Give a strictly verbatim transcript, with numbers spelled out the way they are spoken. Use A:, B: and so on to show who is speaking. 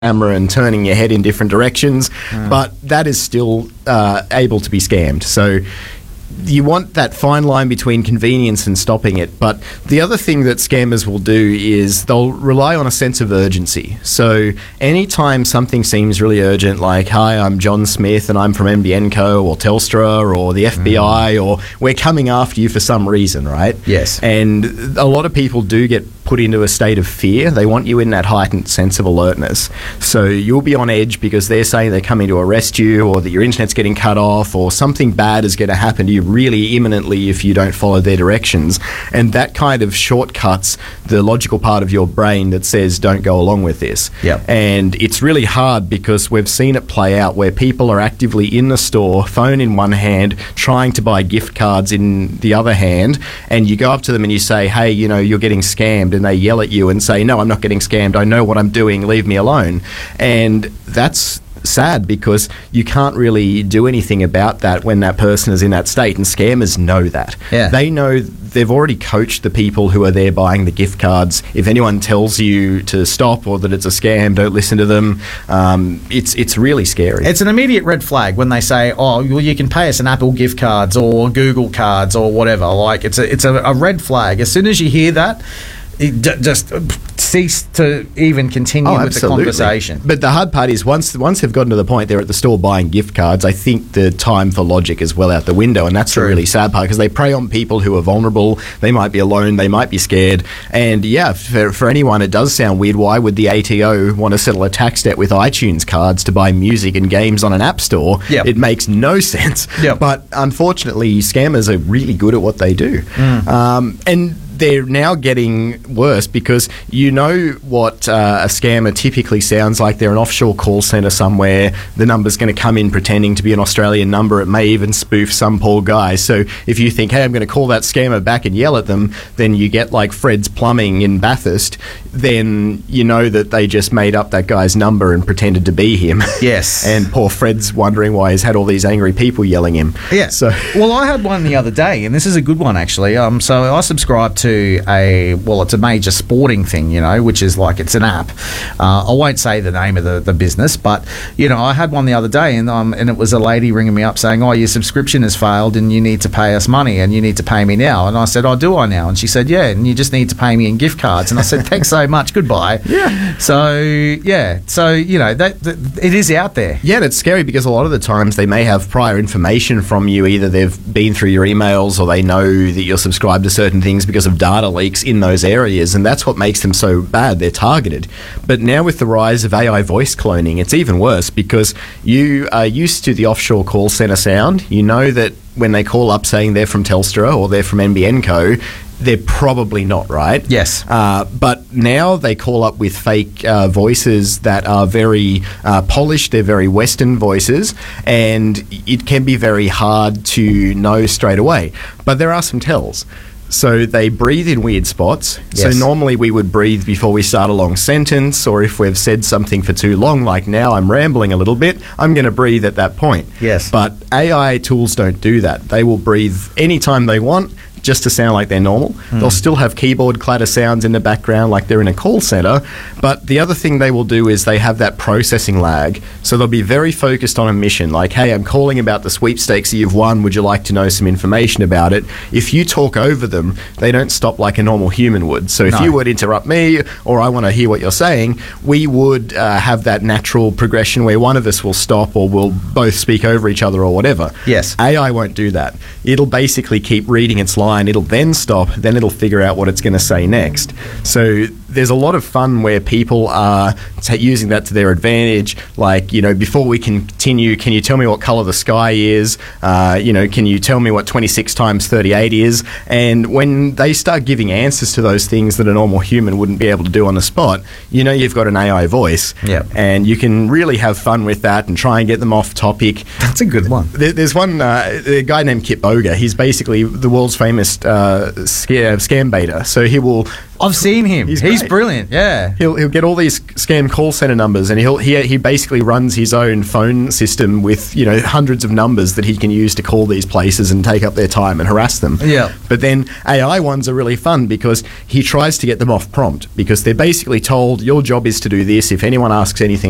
A: camera and turning your head in different directions, mm. but that is still uh, able to be scammed. So you want that fine line between convenience and stopping it. But the other thing that scammers will do is they'll rely on a sense of urgency. So anytime something seems really urgent, like, hi, I'm John Smith and I'm from N B N Co or Telstra or the F B I, mm. or we're coming after you for some reason, right?
B: Yes.
A: And a lot of people do get put into a state of fear. They want you in that heightened sense of alertness. So you'll be on edge because they're saying they're coming to arrest you, or that your internet's getting cut off, or something bad is going to happen to you really imminently if you don't follow their directions. And that kind of shortcuts the logical part of your brain that says don't go along with this.
B: Yep.
A: And it's really hard because we've seen it play out where people are actively in the store, phone in one hand, trying to buy gift cards in the other hand, and you go up to them and you say, hey, you know, you're getting scammed, and they yell at you and say, no, I'm not getting scammed, I know what I'm doing, leave me alone. And that's sad because you can't really do anything about that when that person is in that state, and scammers know that.
B: Yeah.
A: They know, they've already coached the people who are there buying the gift cards. If anyone tells you to stop or that it's a scam, don't listen to them. Um, it's it's really scary.
B: It's an immediate red flag when they say, oh, well, you can pay us in Apple gift cards or Google cards or whatever. Like, it's a, it's a, a red flag. As soon as you hear that, it d- just cease to even continue
A: oh,
B: with
A: absolutely.
B: the conversation.
A: But the hard part is once once they've gotten to the point they're at the store buying gift cards, I think the time for logic is well out the window, and that's
B: True.
A: the really sad part because they prey on people who are vulnerable. They might be alone, they might be scared, and yeah, for, for anyone it does sound weird. Why would the A T O want to settle a tax debt with iTunes cards to buy music and games on an app store?
B: Yep.
A: It makes no sense.
B: Yep.
A: But unfortunately, scammers are really good at what they do.
B: Mm.
A: Um, and they're now getting worse because you know what uh, a scammer typically sounds like. They're an offshore call centre somewhere. The number's going to come in pretending to be an Australian number. It may even spoof some poor guy. So if you think, hey, I'm going to call that scammer back and yell at them, then you get like Fred's Plumbing in Bathurst, then you know that they just made up that guy's number and pretended to be him.
B: Yes.
A: And poor Fred's wondering why he's had all these angry people yelling him.
B: Yeah.
A: So
B: well, I had one the other day, and this is a good one actually. Um, so I subscribe to a well, it's a major sporting thing, you know, which is like it's an app. Uh, I won't say the name of the, the business, but you know, I had one the other day, and um, and it was a lady ringing me up saying, "Oh, your subscription has failed, and you need to pay us money, and you need to pay me now." And I said, "Oh, do I now?" And she said, "Yeah, and you just need to pay me in gift cards." And I said, "Thanks so much, goodbye."
A: Yeah.
B: So yeah, so you know that, that it is out there.
A: Yeah, and it's scary because a lot of the times they may have prior information from you. Either they've been through your emails or they know that you're subscribed to certain things because of data leaks in those areas, and that's what makes them so bad. They're targeted. But now with the rise of A I voice cloning, it's even worse because you are used to the offshore call centre sound. You know that when they call up saying they're from Telstra or they're from N B N Co, they're probably not, right?
B: Yes.
A: Uh, but now they call up with fake uh, voices that are very uh, polished. They're very Western voices, and it can be very hard to know straight away. But there are some tells. So they breathe in weird spots.
B: Yes.
A: So normally we would breathe before we start a long sentence, or if we've said something for too long, like now I'm rambling a little bit, I'm going to breathe at that point.
B: Yes.
A: But A I tools don't do that. They will breathe anytime they want, just to sound like they're normal. Mm. They'll still have keyboard clatter sounds in the background like they're in a call centre, but the other thing they will do is they have that processing lag. So they'll be very focused on a mission, like, hey, I'm calling about the sweepstakes that you've won, would you like to know some information about it? If you talk over them, they don't stop like a normal human would. So if
B: No.
A: you would interrupt me, or I want to hear what you're saying, we would uh, have that natural progression where one of us will stop or we'll both speak over each other or whatever.
B: Yes.
A: A I won't do that. It'll basically keep reading its line. It'll then stop, then it'll figure out what it's going to say next. So there's a lot of fun where people are t- using that to their advantage. Like, you know, before we continue, can you tell me what colour the sky is? Uh, you know, can you tell me what twenty-six times thirty-eight is? And when they start giving answers to those things that a normal human wouldn't be able to do on the spot, you know you've got an A I voice.
B: Yep.
A: And you can really have fun with that and try and get them off topic.
B: That's a good one.
A: There, there's one uh, a guy named Kip Boga. He's basically the world's famous uh, scam, scam baiter. So he will
B: I've seen him.
A: He's
B: He's,
A: great.
B: brilliant. Yeah.
A: He'll he'll get all these scam call center numbers, and he'll he he basically runs his own phone system with, you know, hundreds of numbers that he can use to call these places and take up their time and harass them.
B: Yeah.
A: But then A I ones are really fun because he tries to get them off prompt, because they're basically told your job is to do this. If anyone asks anything